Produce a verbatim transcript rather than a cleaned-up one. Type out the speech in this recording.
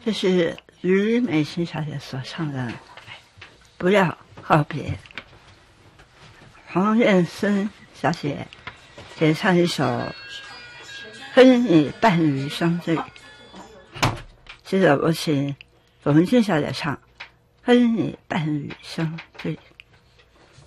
这是吕美琴小姐所唱的《不要告别》。黄燕生小姐也唱一首《跟你伴侣相对》。好，接着我请董文清小姐唱《跟你伴侣相对》。